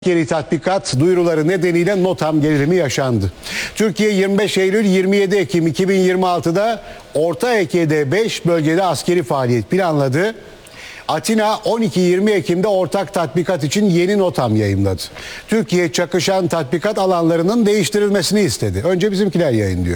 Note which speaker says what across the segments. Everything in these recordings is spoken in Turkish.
Speaker 1: Askeri tatbikat duyuruları nedeniyle NOTAM gerilimi yaşandı. Türkiye 25 Eylül 27 Ekim 2026'da Orta Ege'de 5 bölgede askeri faaliyet planladı. Atina 12-20 Ekim'de ortak tatbikat için yeni NOTAM yayımladı. Türkiye çakışan tatbikat alanlarının değiştirilmesini istedi. Önce bizimkiler yayınlıyor.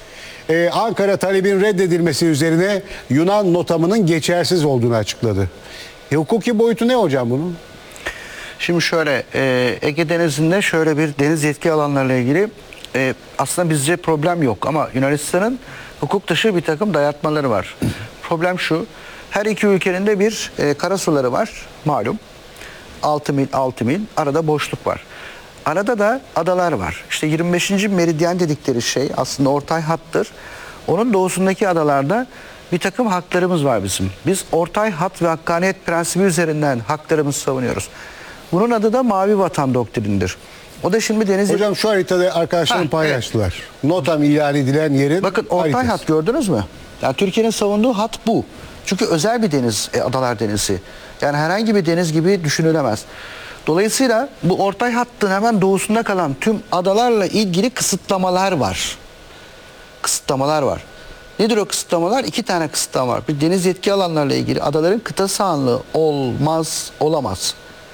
Speaker 1: Ankara talebin reddedilmesi üzerine Yunan NOTAM'ının geçersiz olduğunu açıkladı. Hukuki boyutu ne hocam bunun?
Speaker 2: Şimdi şöyle, Ege Denizi'nde şöyle bir deniz yetki alanlarıyla ilgili aslında bizce problem yok. Ama Yunanistan'ın hukuk dışı bir takım dayatmaları var. Problem şu, her iki ülkenin de bir karasuları var malum. 6 mil, 6 mil arada boşluk var. Arada da adalar var. İşte 25. meridyen dedikleri şey aslında ortay hattır. Onun doğusundaki adalarda bir takım haklarımız var bizim. Biz ortay hat ve hakkaniyet prensibi üzerinden haklarımızı savunuyoruz. Bunun adı da Mavi Vatan doktrinidir. O da şimdi deniz...
Speaker 1: Hocam şu haritada arkadaşlarım paylaştılar. Evet. NOTAM ilan edilen yerin
Speaker 2: bakın ortay
Speaker 1: haritası.
Speaker 2: hat gördünüz mü? Yani Türkiye'nin savunduğu hat bu. Çünkü özel bir deniz, Adalar Denizi. Yani herhangi bir deniz gibi düşünülemez. Dolayısıyla bu ortay hattın hemen doğusunda kalan tüm adalarla ilgili kısıtlamalar var. Kısıtlamalar var. Nedir o kısıtlamalar? 2 tane kısıtlama var. Bir, deniz yetki alanlarla ilgili adaların kıta sahanlığı olmaz, olamaz.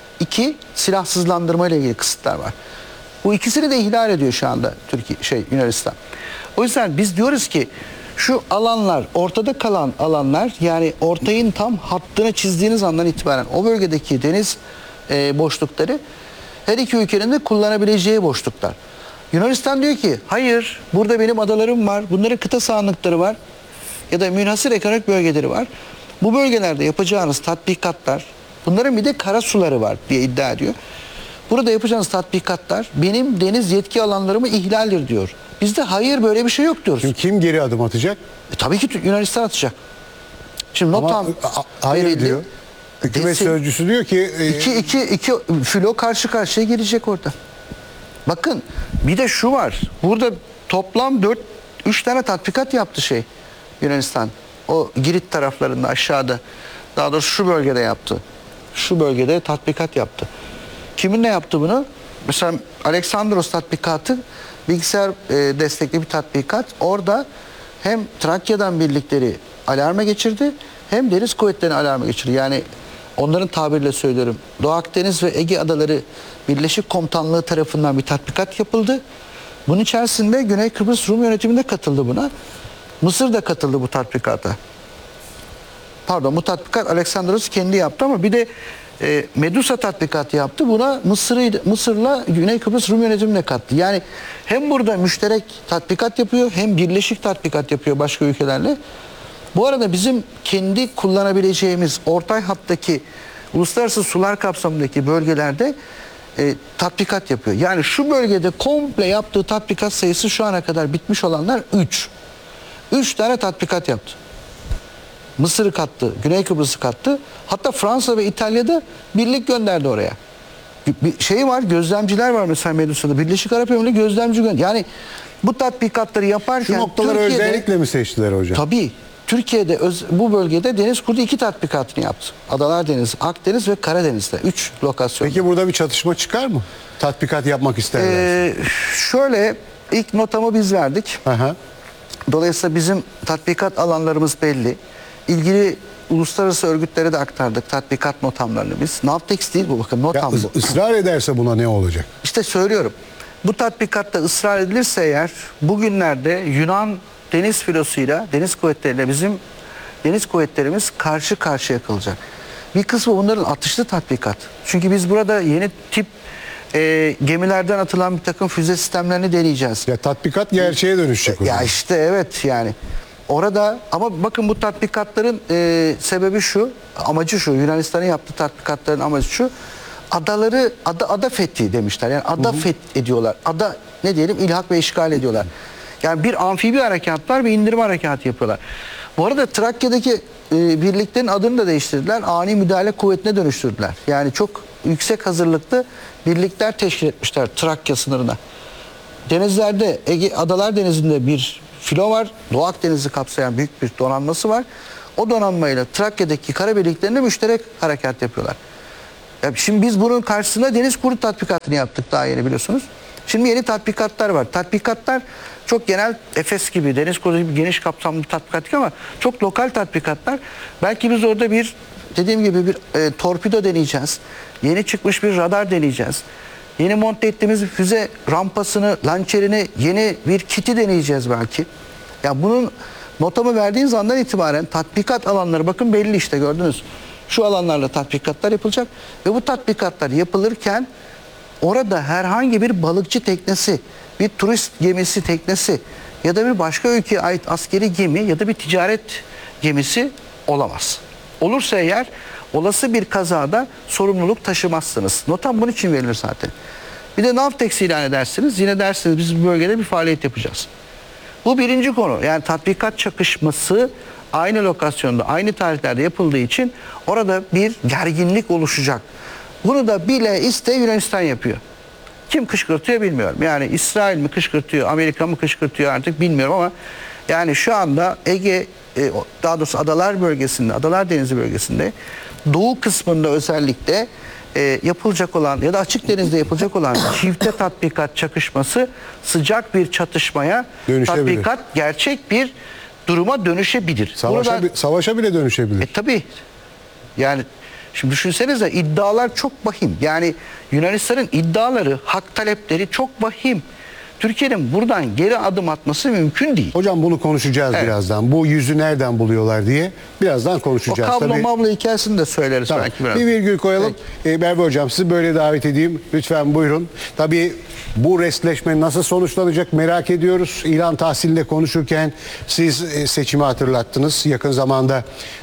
Speaker 2: 2, silahsızlandırma ile ilgili kısıtlar var. Bu ikisini de ihlal ediyor şu anda Yunanistan. O yüzden biz diyoruz ki şu alanlar, ortada kalan alanlar, yani ortayın tam hattını çizdiğiniz andan itibaren o bölgedeki deniz boşlukları her iki ülkenin de kullanabileceği boşluklar. Yunanistan diyor ki hayır, burada benim adalarım var, bunların kıta sahanlıkları var ya da münhasır ekonomik bölgeleri var. Bu bölgelerde yapacağınız tatbikatlar, bunların bir de kara suları var diye iddia ediyor. Burada yapacağınız tatbikatlar benim deniz yetki alanlarımı ihlaldir diyor. Biz de hayır, böyle bir şey yok diyoruz.
Speaker 1: Şimdi kim geri adım atacak?
Speaker 2: Tabii ki Yunanistan atacak. Şimdi NOTAM
Speaker 1: hayır
Speaker 2: verildi.
Speaker 1: diyor. Hükümet sözcüsü diyor ki...
Speaker 2: iki filo karşı karşıya gelecek orada. Bakın bir de şu var. Burada toplam 3 tane tatbikat yaptı Yunanistan. O Girit taraflarında aşağıda. Daha doğrusu şu bölgede yaptı. Şu bölgede tatbikat yaptı. Kiminle yaptı bunu? Mesela Aleksandros tatbikatı bilgisayar destekli bir tatbikat. Orada hem Trakya'dan birlikleri alarma geçirdi hem deniz kuvvetlerini alarma geçirdi. Yani onların tabiriyle söylüyorum. Doğu Akdeniz ve Ege Adaları Birleşik Komutanlığı tarafından bir tatbikat yapıldı. Bunun içerisinde Güney Kıbrıs Rum yönetimi de katıldı buna. Mısır da katıldı bu tatbikata. Pardon, bu tatbikat Aleksandros kendi yaptı ama bir de Medusa tatbikatı yaptı. Buna Mısır'la Güney Kıbrıs Rum yönetimine kattı. Yani hem burada müşterek tatbikat yapıyor hem birleşik tatbikat yapıyor başka ülkelerle. Bu arada bizim kendi kullanabileceğimiz ortay hattaki uluslararası sular kapsamındaki bölgelerde tatbikat yapıyor. Yani şu bölgede komple yaptığı tatbikat sayısı şu ana kadar bitmiş olanlar 3. 3 tane tatbikat yaptı. Mısır'ı kattı, Güney Kıbrıs'ı kattı. Hatta Fransa ve İtalya'da birlik gönderdi oraya. Bir var, gözlemciler var mesela Medusa'da. Birleşik Arap Emirlikleri gözlemci gönderdi. Yani bu tatbikatları yaparken...
Speaker 1: Şu noktaları özellikle mi seçtiler hocam?
Speaker 2: Tabii. Türkiye'de bu bölgede deniz kurdu 2 tatbikatını yaptı. Adalar Denizi, Akdeniz ve Karadeniz'de 3 lokasyon.
Speaker 1: Peki burada bir çatışma çıkar mı? Tatbikat yapmak isterler.
Speaker 2: Şöyle, ilk notamı biz verdik.
Speaker 1: Aha.
Speaker 2: Dolayısıyla bizim tatbikat alanlarımız belli. İlgili uluslararası örgütlere de aktardık tatbikat notamlarını biz. Navtex değil bu, bakın notam bu.
Speaker 1: Israr ederse buna ne olacak?
Speaker 2: İşte söylüyorum. Bu tatbikatta ısrar edilirse eğer bugünlerde Yunan deniz filosuyla, deniz kuvvetleriyle bizim deniz kuvvetlerimiz karşı karşıya kalacak. Bir kısmı bunların atışlı tatbikat. Çünkü biz burada yeni tip gemilerden atılan bir takım füze sistemlerini deneyeceğiz.
Speaker 1: Ya tatbikat gerçeğe dönüşecek.
Speaker 2: Ya işte evet yani. Orada ama bakın bu tatbikatların sebebi şu, amacı şu, Yunanistan'ın yaptığı tatbikatların amacı şu, adaları ada fethi demişler. Yani ada ediyorlar. Ada ne diyelim, ilhak ve işgal ediyorlar. Yani bir amfibi harekat var, bir indirme harekatı yapıyorlar. Bu arada Trakya'daki birliklerin adını da değiştirdiler. Ani müdahale kuvvetine dönüştürdüler. Yani çok yüksek hazırlıklı birlikler teşkil etmişler Trakya sınırına. Denizlerde, Adalar Denizi'nde bir filo var. Doğu Akdeniz'i kapsayan büyük bir donanması var. O donanmayla Trakya'daki kara birliklerinde müşterek harekat yapıyorlar. Ya şimdi biz bunun karşısında deniz kuru tatbikatını yaptık daha yeni biliyorsunuz. Şimdi yeni tatbikatlar var. Tatbikatlar çok genel, Efes gibi, deniz kuru gibi geniş kapsamlı tatbikat değil ama çok lokal tatbikatlar. Belki biz orada bir, dediğim gibi bir torpido deneyeceğiz. Yeni çıkmış bir radar deneyeceğiz. Yeni monte ettiğimiz füze rampasını, lançerini, yeni bir kiti deneyeceğiz belki. Ya bunun notamı verdiğiniz andan itibaren tatbikat alanları bakın belli işte gördünüz. Şu alanlarla tatbikatlar yapılacak ve bu tatbikatlar yapılırken orada herhangi bir balıkçı teknesi, bir turist gemisi teknesi ya da bir başka ülkeye ait askeri gemi ya da bir ticaret gemisi olamaz. Olursa eğer olası bir kazada sorumluluk taşımazsınız. Notam bunun için verilir zaten. Bir de Navtex ilan edersiniz. Yine dersiniz biz bu bölgede bir faaliyet yapacağız. Bu birinci konu. Yani tatbikat çakışması aynı lokasyonda, aynı tarihlerde yapıldığı için orada bir gerginlik oluşacak. Bunu da bile iste Yunanistan yapıyor. Kim kışkırtıyor bilmiyorum. Yani İsrail mi kışkırtıyor, Amerika mı kışkırtıyor artık bilmiyorum ama yani şu anda Ege, daha doğrusu Adalar bölgesinde, Adalar Denizi bölgesinde doğu kısmında özellikle yapılacak olan ya da açık denizde yapılacak olan çifte tatbikat çakışması sıcak bir çatışmaya, tatbikat gerçek bir duruma dönüşebilir.
Speaker 1: Savaşa bile dönüşebilir.
Speaker 2: Tabii. Yani şimdi düşünsenize iddialar çok vahim. Yani Yunanistan'ın iddiaları, hak talepleri çok vahim. Türkiye'nin buradan geri adım atması mümkün değil.
Speaker 1: Hocam bunu konuşacağız birazdan. Bu yüzü nereden buluyorlar diye birazdan konuşacağız.
Speaker 2: O kablo mablo hikayesini de söyleriz
Speaker 1: tamam.
Speaker 2: belki biraz.
Speaker 1: Bir virgül koyalım. Merve Hocam sizi böyle davet edeyim. Lütfen buyurun. Tabii bu restleşme nasıl sonuçlanacak merak ediyoruz. İlan tahsiline konuşurken siz seçimi hatırlattınız. Yakın zamanda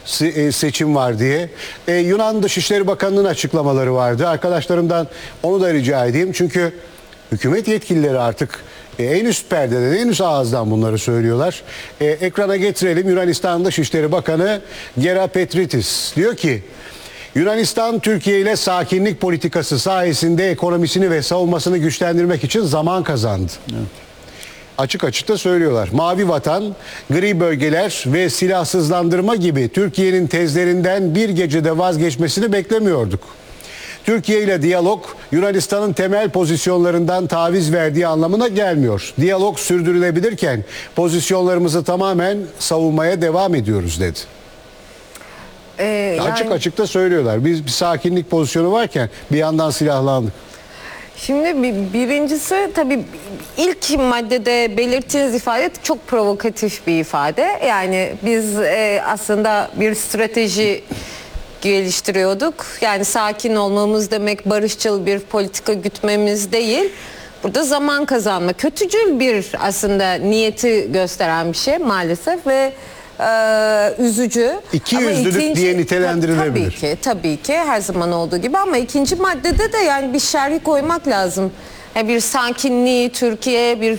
Speaker 1: seçim var diye. Yunan Dışişleri Bakanı'nın açıklamaları vardı. Arkadaşlarımdan onu da rica edeyim. Çünkü hükümet yetkilileri artık en üst perdeden, en üst ağızdan bunları söylüyorlar. Ekrana getirelim. Yunanistan Dışişleri Bakanı Gera Petritis diyor ki Yunanistan Türkiye ile sakinlik politikası sayesinde ekonomisini ve savunmasını güçlendirmek için zaman kazandı. Evet. Açık açık da söylüyorlar. Mavi vatan, gri bölgeler ve silahsızlandırma gibi Türkiye'nin tezlerinden bir gecede vazgeçmesini beklemiyorduk. Türkiye ile diyalog Yunanistan'ın temel pozisyonlarından taviz verdiği anlamına gelmiyor. Diyalog sürdürülebilirken pozisyonlarımızı tamamen savunmaya devam ediyoruz dedi. Açık açık da söylüyorlar. Biz bir sakinlik pozisyonu varken bir yandan silahlandık.
Speaker 3: Şimdi birincisi tabii ilk maddede belirttiğiniz ifade çok provokatif bir ifade. Yani biz aslında bir strateji geliştiriyorduk. Yani sakin olmamız demek barışçıl bir politika gütmemiz değil. Burada zaman kazanma. Kötücül bir aslında niyeti gösteren bir şey maalesef ve üzücü.
Speaker 1: İkiyüzlülük diye nitelendirilebilir.
Speaker 3: Tabii ki her zaman olduğu gibi ama ikinci maddede de yani bir şerhi koymak lazım. Yani bir sakinliği Türkiye bir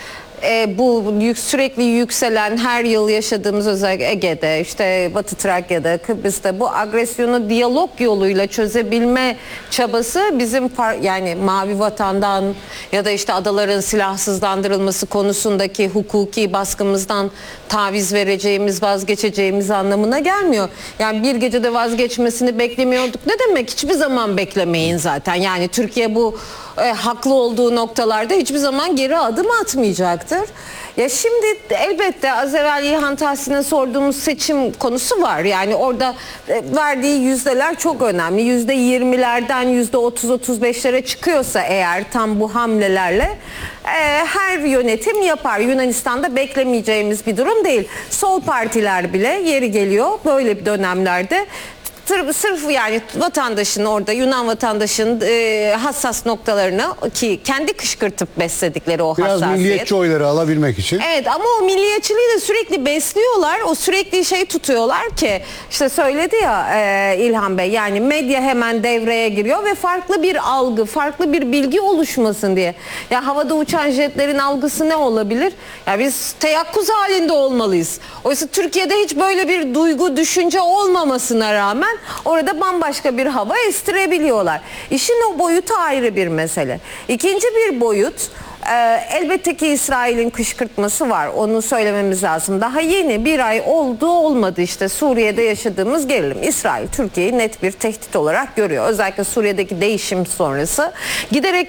Speaker 3: bu sürekli yükselen her yıl yaşadığımız özellikle Ege'de işte Batı Trakya'da Kıbrıs'ta bu agresyonu diyalog yoluyla çözebilme çabası bizim yani Mavi Vatan'dan ya da işte adaların silahsızlandırılması konusundaki hukuki baskımızdan taviz vereceğimiz, vazgeçeceğimiz anlamına gelmiyor. Yani bir gecede vazgeçmesini beklemiyorduk. Ne demek? Hiçbir zaman beklemeyin zaten. Yani Türkiye bu haklı olduğu noktalarda hiçbir zaman geri adım atmayacaktır. Ya şimdi elbette az evvel İlhan Tahsin'e sorduğumuz seçim konusu var. Yani orada verdiği yüzdeler çok önemli. %20'lerden %30-35'lere çıkıyorsa eğer tam bu hamlelerle her yönetim yapar. Yunanistan'da beklemeyeceğimiz bir durum değil. Sol partiler bile yeri geliyor böyle bir dönemlerde. Sırf yani vatandaşın orada Yunan vatandaşın hassas noktalarını ki kendi kışkırtıp besledikleri o
Speaker 1: biraz
Speaker 3: hassasiyet.
Speaker 1: Milliyetçi oyları alabilmek için.
Speaker 3: Evet ama o milliyetçiliği de sürekli besliyorlar. O sürekli şey tutuyorlar ki işte söyledi ya İlhan Bey yani medya hemen devreye giriyor ve farklı bir algı, farklı bir bilgi oluşmasın diye. Ya havada uçan jetlerin algısı ne olabilir? Ya biz teyakkuz halinde olmalıyız. Oysa Türkiye'de hiç böyle bir duygu, düşünce olmamasına rağmen orada bambaşka bir hava estirebiliyorlar. İşin o boyutu ayrı bir mesele. İkinci bir boyut Elbette ki İsrail'in kışkırtması var. Onu söylememiz lazım. Daha yeni bir ay oldu olmadı işte Suriye'de yaşadığımız gerilim. İsrail Türkiye'yi net bir tehdit olarak görüyor. Özellikle Suriye'deki değişim sonrası giderek